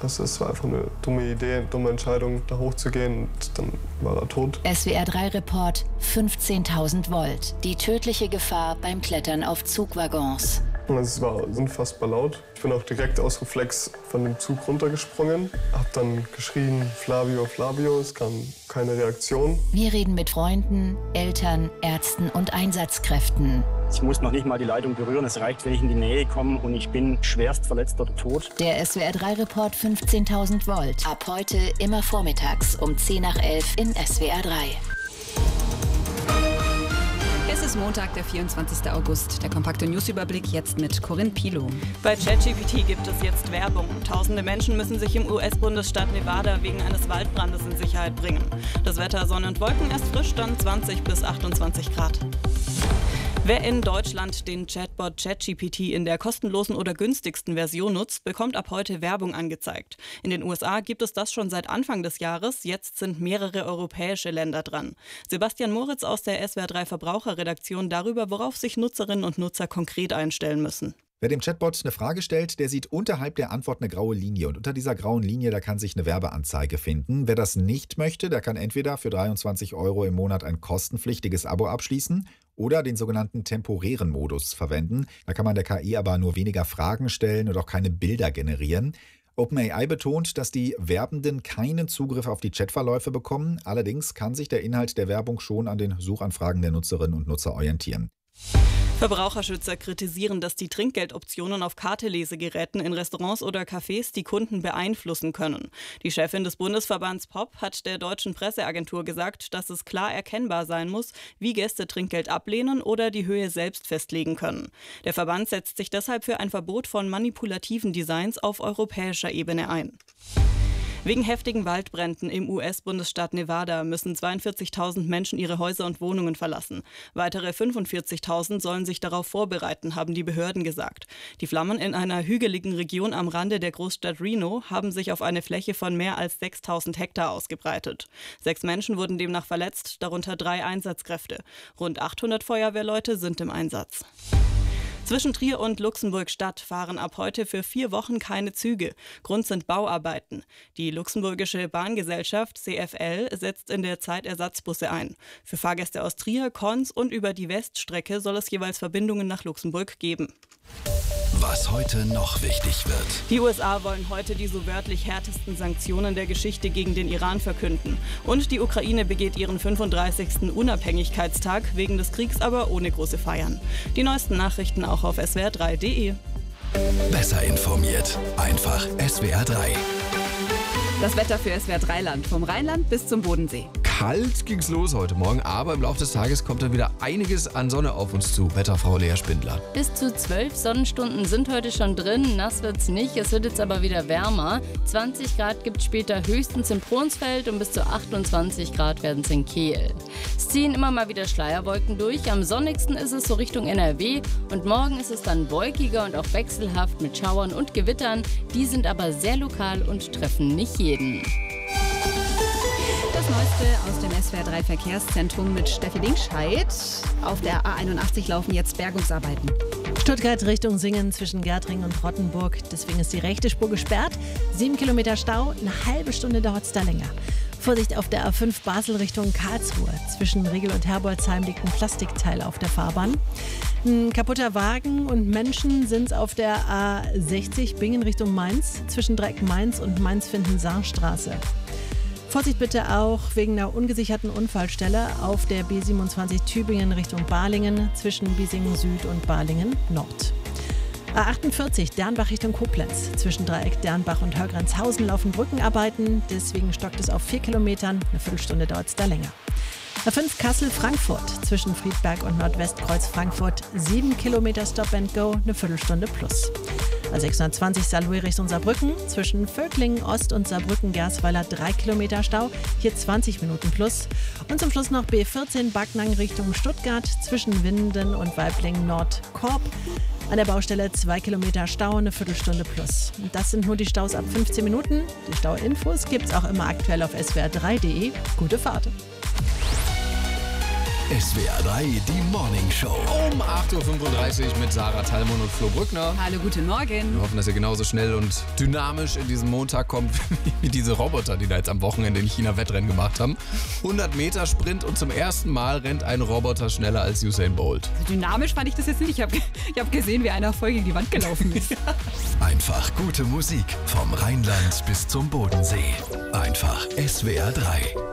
Also es war einfach eine dumme Idee, eine dumme Entscheidung, da hochzugehen und dann war er tot. SWR3-Report 15.000 Volt. Die tödliche Gefahr beim Klettern auf Zugwaggons. Es war unfassbar laut. Ich bin auch direkt aus Reflex von dem Zug runtergesprungen. Hab dann geschrien, Flavio, Flavio. Es kam keine Reaktion. Wir reden mit Freunden, Eltern, Ärzten und Einsatzkräften. Ich muss noch nicht mal die Leitung berühren. Es reicht, wenn ich in die Nähe komme und ich bin schwerst verletzt oder tot. Der SWR3-Report 15.000 Volt. Ab heute immer vormittags um 10 nach 11 in SWR3. Es ist Montag, der 24. August. Der kompakte Newsüberblick jetzt mit Corinne Pilow. Bei ChatGPT gibt es jetzt Werbung. Tausende Menschen müssen sich im US-Bundesstaat Nevada wegen eines Waldbrandes in Sicherheit bringen. Das Wetter, Sonne und Wolken erst frisch, dann 20 bis 28 Grad. Wer in Deutschland den Chatbot ChatGPT in der kostenlosen oder günstigsten Version nutzt, bekommt ab heute Werbung angezeigt. In den USA gibt es das schon seit Anfang des Jahres. Jetzt sind mehrere europäische Länder dran. Sebastian Moritz aus der SWR3 Verbraucherredaktion darüber, worauf sich Nutzerinnen und Nutzer konkret einstellen müssen. Wer dem Chatbot eine Frage stellt, der sieht unterhalb der Antwort eine graue Linie. Und unter dieser grauen Linie, da kann sich eine Werbeanzeige finden. Wer das nicht möchte, der kann entweder für 23 € im Monat ein kostenpflichtiges Abo abschließen oder den sogenannten temporären Modus verwenden. Da kann man der KI aber nur weniger Fragen stellen und auch keine Bilder generieren. OpenAI betont, dass die Werbenden keinen Zugriff auf die Chatverläufe bekommen. Allerdings kann sich der Inhalt der Werbung schon an den Suchanfragen der Nutzerinnen und Nutzer orientieren. Verbraucherschützer kritisieren, dass die Trinkgeldoptionen auf Kartelesegeräten in Restaurants oder Cafés die Kunden beeinflussen können. Die Chefin des Bundesverbands POP hat der deutschen Presseagentur gesagt, dass es klar erkennbar sein muss, wie Gäste Trinkgeld ablehnen oder die Höhe selbst festlegen können. Der Verband setzt sich deshalb für ein Verbot von manipulativen Designs auf europäischer Ebene ein. Wegen heftigen Waldbränden im US-Bundesstaat Nevada müssen 42.000 Menschen ihre Häuser und Wohnungen verlassen. Weitere 45.000 sollen sich darauf vorbereiten, haben die Behörden gesagt. Die Flammen in einer hügeligen Region am Rande der Großstadt Reno haben sich auf eine Fläche von mehr als 6.000 Hektar ausgebreitet. 6 Menschen wurden demnach verletzt, darunter 3 Einsatzkräfte. Rund 800 Feuerwehrleute sind im Einsatz. Zwischen Trier und Luxemburg-Stadt fahren ab heute für 4 Wochen keine Züge. Grund sind Bauarbeiten. Die luxemburgische Bahngesellschaft CFL setzt in der Zeit Ersatzbusse ein. Für Fahrgäste aus Trier, Konz und über die Weststrecke soll es jeweils Verbindungen nach Luxemburg geben. Was heute noch wichtig wird. Die USA wollen heute die so wörtlich härtesten Sanktionen der Geschichte gegen den Iran verkünden. Und die Ukraine begeht ihren 35. Unabhängigkeitstag, wegen des Kriegs aber ohne große Feiern. Die neuesten Nachrichten auch auf swr3.de. Besser informiert. Einfach SWR3. Das Wetter für SWR3-Land, vom Rheinland bis zum Bodensee. Kalt ging's los heute Morgen, aber im Laufe des Tages kommt dann wieder einiges an Sonne auf uns zu. Wetterfrau Lea Spindler. Bis zu 12 Sonnenstunden sind heute schon drin. Nass wird's nicht, es wird jetzt aber wieder wärmer. 20 Grad gibt's später höchstens in Pronsfeld und bis zu 28 Grad werden es in Kehl. Es ziehen immer mal wieder Schleierwolken durch. Am sonnigsten ist es so Richtung NRW und morgen ist es dann wolkiger und auch wechselhaft mit Schauern und Gewittern. Die sind aber sehr lokal und treffen nicht jeden. Das Neueste aus dem SWR3 Verkehrszentrum mit Steffi Linkscheid. Auf der A81 laufen jetzt Bergungsarbeiten. Stuttgart Richtung Singen zwischen Gärtringen und Rottenburg. Deswegen ist die rechte Spur gesperrt. 7 Kilometer Stau, eine halbe Stunde dauert es da länger. Vorsicht auf der A5 Basel Richtung Karlsruhe. Zwischen Riegel und Herbolzheim liegt ein Plastikteil auf der Fahrbahn. Ein kaputter Wagen und Menschen sind auf der A60 Bingen Richtung Mainz. Zwischen Dreieck Mainz und Mainz-Finden-Saarstraße. Vorsicht bitte auch wegen einer ungesicherten Unfallstelle auf der B27 Tübingen Richtung Balingen zwischen Biesingen Süd und Balingen Nord. A48 Dernbach Richtung Koblenz. Zwischen Dreieck Dernbach und Hörgrenzhausen laufen Brückenarbeiten. Deswegen stockt es auf 4 Kilometern. Eine Viertelstunde dauert es da länger. A5 Kassel-Frankfurt. Zwischen Friedberg und Nordwestkreuz Frankfurt 7 Kilometer Stop and Go. Eine Viertelstunde plus. A620 Saarlouis Richtung Saarbrücken. Zwischen Völklingen Ost und Saarbrücken-Gersweiler 3 Kilometer Stau. Hier 20 Minuten plus. Und zum Schluss noch B14 Backnang Richtung Stuttgart. Zwischen Winden und Weiblingen Nord Korb. An der Baustelle 2 Kilometer Stau, eine Viertelstunde plus. Und das sind nur die Staus ab 15 Minuten. Die Stauinfos gibt's auch immer aktuell auf swr3.de. Gute Fahrt! SWR 3, die Morning Show. Um 8.35 Uhr mit Sarah Thalmon und Flo Brückner. Hallo, guten Morgen. Wir hoffen, dass ihr genauso schnell und dynamisch in diesen Montag kommt wie diese Roboter, die da jetzt am Wochenende in China Wettrennen gemacht haben. 100 Meter Sprint und zum ersten Mal rennt ein Roboter schneller als Usain Bolt. Dynamisch fand ich das jetzt nicht. Ich hab gesehen, wie einer voll gegen die Wand gelaufen ist. Einfach gute Musik vom Rheinland bis zum Bodensee. Einfach SWR 3.